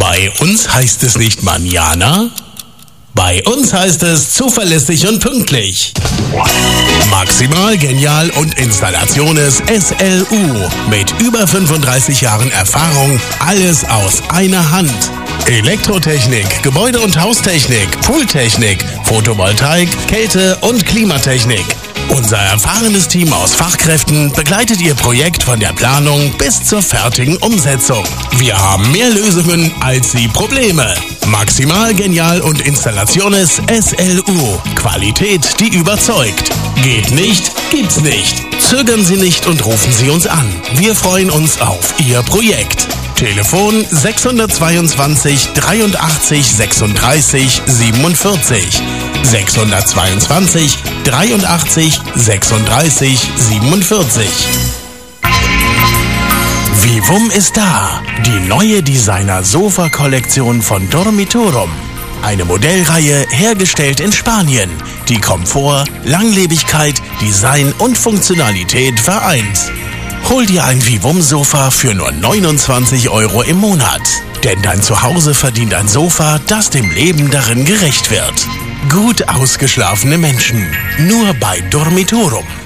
Bei uns heißt es nicht Manana, bei uns heißt es zuverlässig und pünktlich. Maximal Genial und Installaciones SLU. Mit über 35 Jahren Erfahrung, alles aus einer Hand. Elektrotechnik, Gebäude- und Haustechnik, Pooltechnik, Photovoltaik, Kälte- und Klimatechnik. Unser erfahrenes Team aus Fachkräften begleitet Ihr Projekt von der Planung bis zur fertigen Umsetzung. Wir haben mehr Lösungen als Sie Probleme. Maximal Genial und Installaciones SLU. Qualität, die überzeugt. Geht nicht, gibt's nicht. Zögern Sie nicht und rufen Sie uns an. Wir freuen uns auf Ihr Projekt. Telefon 622 83 36 47. 622 83 36 47. Vivum ist da. Die neue Designer-Sofa-Kollektion von Dormitorum. Eine Modellreihe hergestellt in Spanien, die Komfort, Langlebigkeit, Design und Funktionalität vereint. Hol dir ein Vivum-Sofa für nur 29 € im Monat. Denn dein Zuhause verdient ein Sofa, das dem Leben darin gerecht wird. Gut ausgeschlafene Menschen. Nur bei Dormitorum.